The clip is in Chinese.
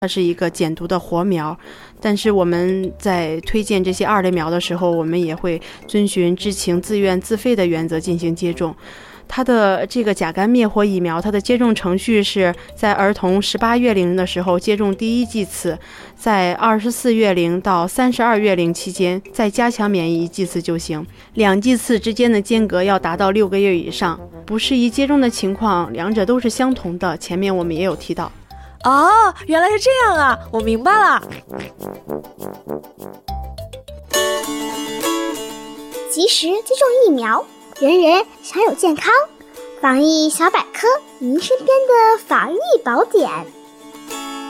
它是一个减毒的活苗，但是我们在推荐这些2类苗的时候，我们也会遵循知情自愿自费的原则进行接种。它的这个甲肝灭活疫苗，它的接种程序是在儿童18月龄的时候接种第1剂次，在24月龄到32月龄期间再加强免疫1剂次就行，2剂次之间的间隔要达到6个月以上。不适宜接种的情况，两者都是相同的，前面我们也有提到。 哦，原来是这样啊，我明白了。 及时接种疫苗，人人享有健康。防疫小百科，您身边的防疫宝典。